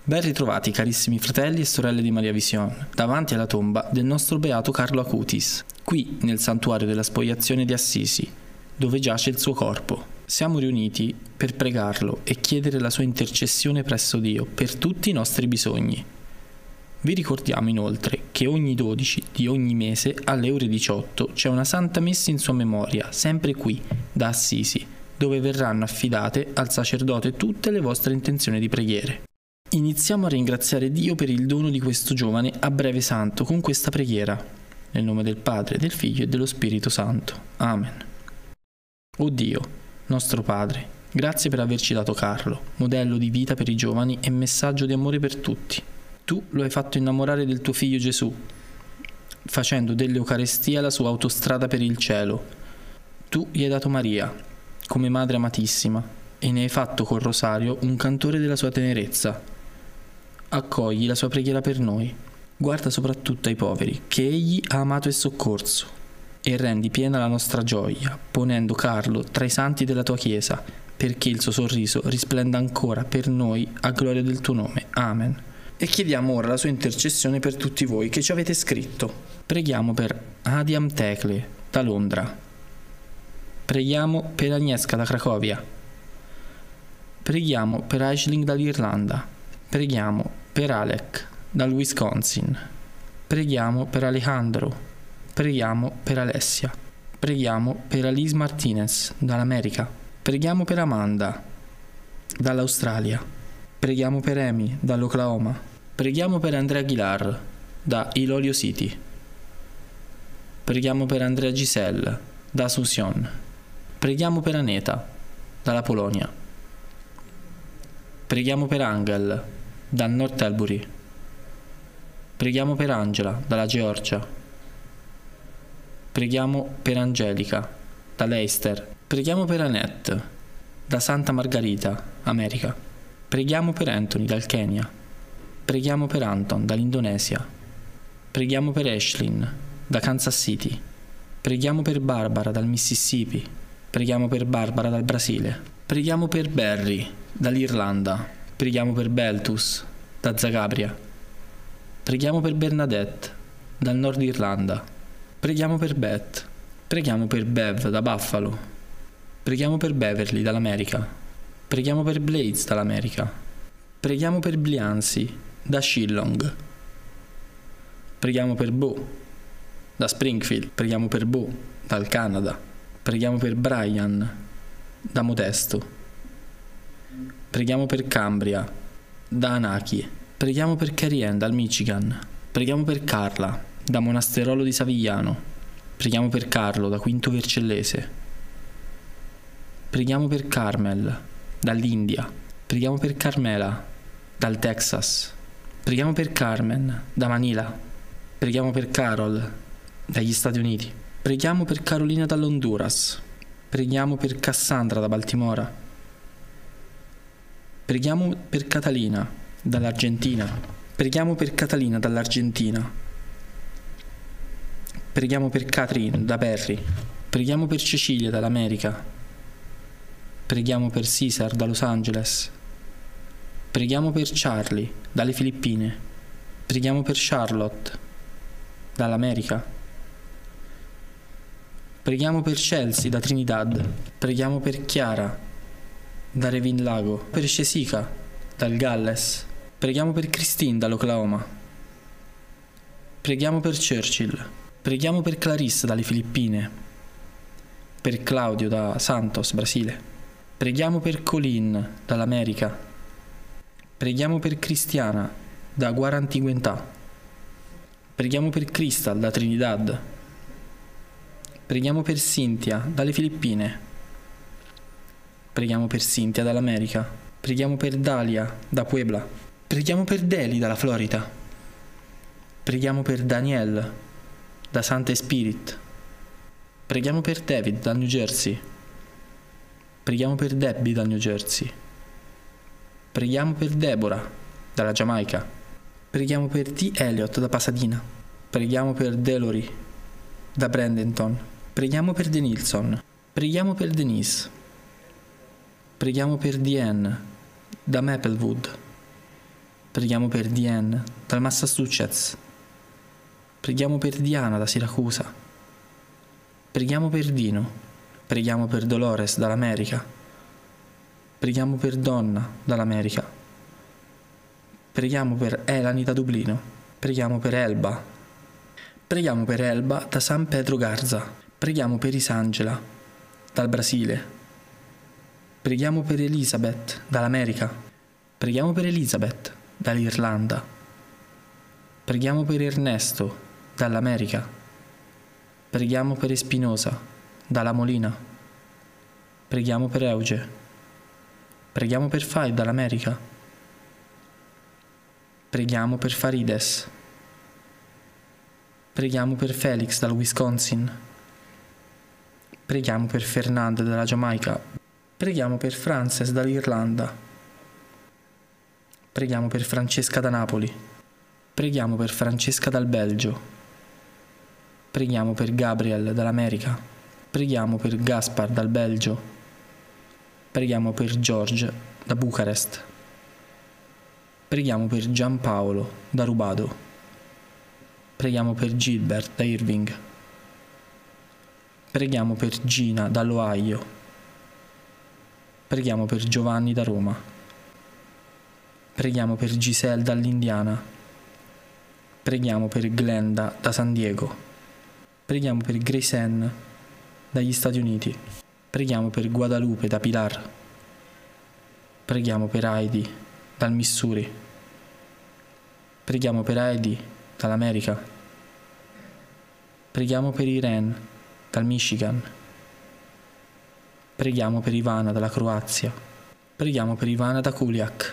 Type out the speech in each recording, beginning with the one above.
Ben ritrovati carissimi fratelli e sorelle di Maria Vision, davanti alla tomba del nostro beato Carlo Acutis, qui nel santuario della Spogliazione di Assisi, dove giace il suo corpo. Siamo riuniti per pregarlo e chiedere la sua intercessione presso Dio per tutti i nostri bisogni. Vi ricordiamo inoltre che ogni 12 di ogni mese alle ore 18 c'è una santa messa in sua memoria, sempre qui, da Assisi, dove verranno affidate al sacerdote tutte le vostre intenzioni di preghiere. Iniziamo a ringraziare Dio per il dono di questo giovane a breve santo con questa preghiera. Nel nome del Padre, del Figlio e dello Spirito Santo. Amen. O Dio, nostro Padre, grazie per averci dato Carlo, modello di vita per i giovani e messaggio di amore per tutti. Tu lo hai fatto innamorare del tuo Figlio Gesù, facendo dell'Eucarestia la sua autostrada per il cielo. Tu gli hai dato Maria, come madre amatissima, e ne hai fatto col rosario un cantore della sua tenerezza. Accogli la sua preghiera per noi. Guarda soprattutto ai poveri, che egli ha amato e soccorso, e rendi piena la nostra gioia, ponendo Carlo tra i santi della tua Chiesa, perché il suo sorriso risplenda ancora per noi a gloria del tuo nome. Amen. E chiediamo ora la sua intercessione per tutti voi che ci avete scritto. Preghiamo per Adiam Tecle da Londra. Preghiamo per Agnieszka da Cracovia. Preghiamo per Aisling dall'Irlanda. Preghiamo per Alec dal Wisconsin. Preghiamo per Alejandro. Preghiamo per Alessia. Preghiamo per Alice Martinez dall'America. Preghiamo per Amanda dall'Australia. Preghiamo per Amy dall'Oklahoma. Preghiamo per Andrea Aguilar da Ilolio City. Preghiamo per Andrea Giselle da Asunción. Preghiamo per Aneta dalla Polonia. Preghiamo per Angel dal North Albury. Preghiamo per Angela dalla Georgia. Preghiamo per Angelica da Leicester. Preghiamo per Annette da Santa Margherita, America. Preghiamo per Anthony dal Kenya. Preghiamo per Anton dall'Indonesia. Preghiamo per Ashlyn da Kansas City. Preghiamo per Barbara dal Mississippi. Preghiamo per Barbara dal Brasile. Preghiamo per Barry dall'Irlanda. Preghiamo per Beltus da Zagabria. Preghiamo per Bernadette dal Nord Irlanda. Preghiamo per Beth. Preghiamo per Bev da Buffalo. Preghiamo per Beverly dall'America. Preghiamo per Blades dall'America. Preghiamo per Blianzi da Shillong. Preghiamo per Bo da Springfield. Preghiamo per Bo dal Canada. Preghiamo per Brian da Modesto. Preghiamo per Cambria da Anaki. Preghiamo per Carrie Ann dal Michigan. Preghiamo per Carla da Monasterolo di Savigliano. Preghiamo per Carlo da Quinto Vercellese. Preghiamo per Carmel dall'India. Preghiamo per Carmela dal Texas. Preghiamo per Carmen da Manila. Preghiamo per Carol dagli Stati Uniti. Preghiamo per Carolina dall'Honduras. Preghiamo per Cassandra da Baltimora. Preghiamo per Catalina dall'Argentina. Preghiamo per Catalina dall'Argentina. Preghiamo per Catherine da Perry. Preghiamo per Cecilia dall'America. Preghiamo per Cesar da Los Angeles. Preghiamo per Charlie dalle Filippine. Preghiamo per Charlotte dall'America. Preghiamo per Chelsea da Trinidad. Preghiamo per Chiara da Revin Lago. Per Jessica dal Galles. Preghiamo per Christine dall'Oklahoma. Preghiamo per Churchill. Preghiamo per Clarissa dalle Filippine. Per Claudio da Santos, Brasile. Preghiamo per Colin dall'America. Preghiamo per Cristiana da Guarantiguentà. Preghiamo per Crystal da Trinidad. Preghiamo per Cynthia dalle Filippine. Preghiamo per Cynthia dall'America. Preghiamo per Dalia da Puebla. Preghiamo per Deli dalla Florida. Preghiamo per Daniel da Santa Spirit. Preghiamo per David dal New Jersey. Preghiamo per Debbie dal New Jersey. Preghiamo per Deborah dalla Giamaica. Preghiamo per T. Elliott da Pasadena. Preghiamo per Delory da Bradenton. Preghiamo per Denilson. Preghiamo per Denise. Preghiamo per Diane da Maplewood. Preghiamo per Diane dal Massachusetts. Preghiamo per Diana da Siracusa. Preghiamo per Dino. Preghiamo per Dolores dall'America. Preghiamo per Donna dall'America. Preghiamo per Elani da Dublino. Preghiamo per Elba. Preghiamo per Elba da San Pedro Garza. Preghiamo per Isangela dal Brasile. Preghiamo per Elizabeth dall'America. Preghiamo per Elizabeth dall'Irlanda. Preghiamo per Ernesto dall'America. Preghiamo per Espinosa dalla Molina. Preghiamo per Euge. Preghiamo per Fai dall'America. Preghiamo per Farides. Preghiamo per Felix dal Wisconsin. Preghiamo per Fernand dalla Giamaica. Preghiamo per Frances dall'Irlanda. Preghiamo per Francesca da Napoli. Preghiamo per Francesca dal Belgio. Preghiamo per Gabriel dall'America. Preghiamo per Gaspar dal Belgio. Preghiamo per George da Bucarest. Preghiamo per Giampaolo da Rubado. Preghiamo per Gilbert da Irving. Preghiamo per Gina dall'Ohio. Preghiamo per Giovanni da Roma. Preghiamo per Giselle dall'Indiana. Preghiamo per Glenda da San Diego. Preghiamo per Grace Ann dagli Stati Uniti. Preghiamo per Guadalupe da Pilar. Preghiamo per Heidi dal Missouri. Preghiamo per Heidi dall'America. Preghiamo per Irene dal Michigan. Preghiamo per Ivana dalla Croazia. Preghiamo per Ivana da Kuliak.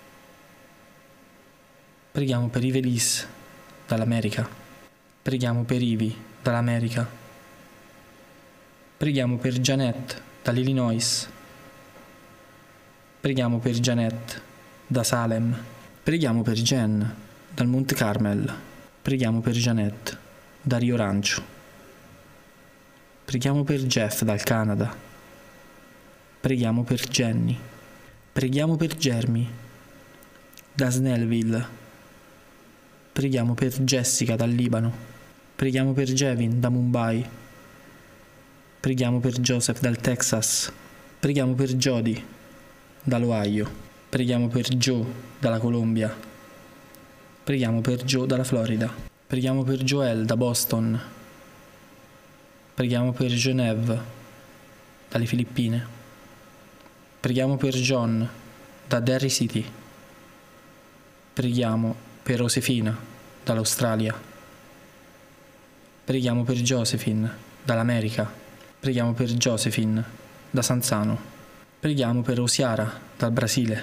Preghiamo per Ivelis dall'America. Preghiamo per Ivi dall'America. Preghiamo per Janet dall'Illinois. Preghiamo per Janet da Salem. Preghiamo per Jen dal Monte Carmel. Preghiamo per Janet da Rio Rancho. Preghiamo per Jeff dal Canada. Preghiamo per Jenny. Preghiamo per Jeremy da Snellville. Preghiamo per Jessica dal Libano. Preghiamo per Jevin da Mumbai. Preghiamo per Joseph dal Texas. Preghiamo per Jody dall'Ohio. Preghiamo per Joe dalla Colombia. Preghiamo per Joe dalla Florida. Preghiamo per Joel da Boston. Preghiamo per Genève dalle Filippine. Preghiamo per John da Derry City. Preghiamo per Josefina dall'Australia. Preghiamo per Josephine dall'America. Preghiamo per Josephine da Sanzano. Preghiamo per Osiara dal Brasile.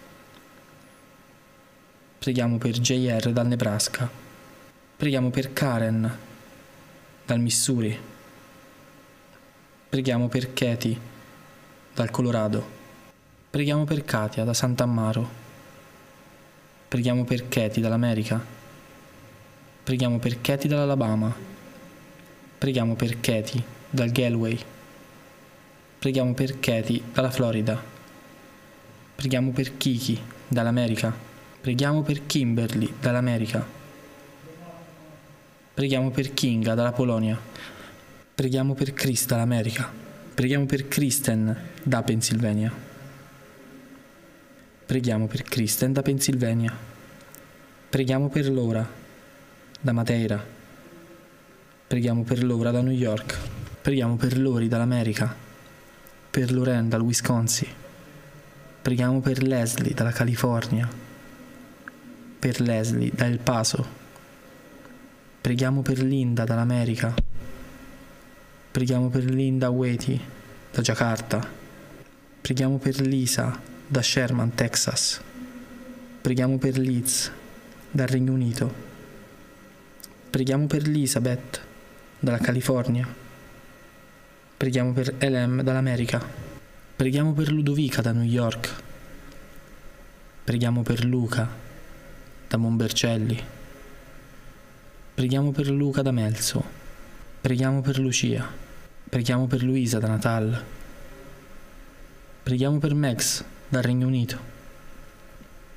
Preghiamo per JR dal Nebraska. Preghiamo per Karen dal Missouri. Preghiamo per Katie dal Colorado. Preghiamo per Katia da Sant'Ammaro. Preghiamo per Katie dall'America. Preghiamo per Katie dall'Alabama. Preghiamo per Katie dal Galway. Preghiamo per Katie dalla Florida. Preghiamo per Kiki dall'America. Preghiamo per Kimberly dall'America. Preghiamo per Kinga dalla Polonia. Preghiamo per Chris dall'America. Preghiamo per Kristen da Pennsylvania. Preghiamo per Kristen da Pennsylvania. Preghiamo per Laura da Madeira. Preghiamo per Laura da New York. Preghiamo per Lori dall'America. Per Loren dal Wisconsin. Preghiamo per Leslie dalla California. Per Leslie da El Paso. Preghiamo per Linda dall'America. Preghiamo per Linda Waiti da Jakarta. Preghiamo per Lisa da Sherman, Texas. Preghiamo per Liz dal Regno Unito. Preghiamo per Elizabeth dalla California. Preghiamo per Elem dall'America. Preghiamo per Ludovica da New York. Preghiamo per Luca da Monbercelli. Preghiamo per Luca da Melzo. Preghiamo per Lucia. Preghiamo per Luisa da Natal. Preghiamo per Max dal Regno Unito.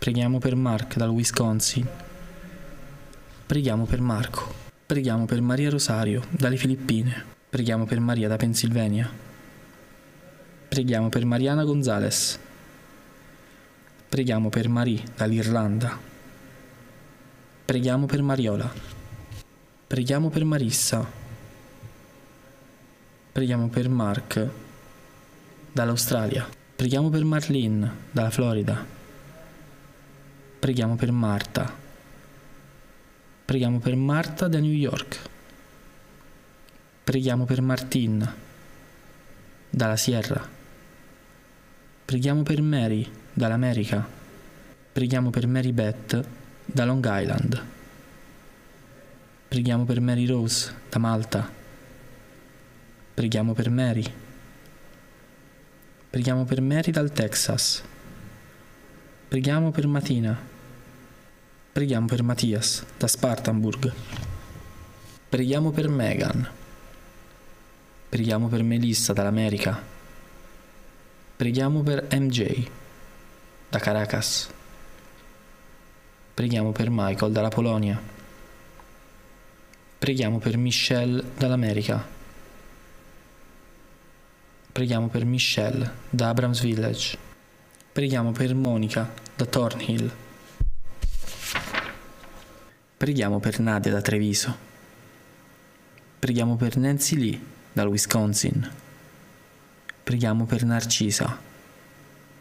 Preghiamo per Mark dal Wisconsin. Preghiamo per Marco. Preghiamo per Maria Rosario dalle Filippine. Preghiamo per Maria da Pennsylvania. Preghiamo per Mariana Gonzalez. Preghiamo per Marie dall'Irlanda. Preghiamo per Mariola. Preghiamo per Marissa. Preghiamo per Mark dall'Australia. Preghiamo per Marlene dalla Florida. Preghiamo per Marta. Preghiamo per Marta da New York. Preghiamo per Martin dalla Sierra. Preghiamo per Mary dall'America. Preghiamo per Mary Beth da Long Island. Preghiamo per Mary Rose da Malta. Preghiamo per Mary. Preghiamo per Mary dal Texas. Preghiamo per Matina. Preghiamo per Mattias da Spartanburg. Preghiamo per Megan. Preghiamo per Melissa dall'America. Preghiamo per MJ da Caracas. Preghiamo per Michael dalla Polonia. Preghiamo per Michelle dall'America. Preghiamo per Michelle da Abrams Village. Preghiamo per Monica da Thornhill. Preghiamo per Nadia da Treviso. Preghiamo per Nancy Lee dal Wisconsin. Preghiamo per Narcisa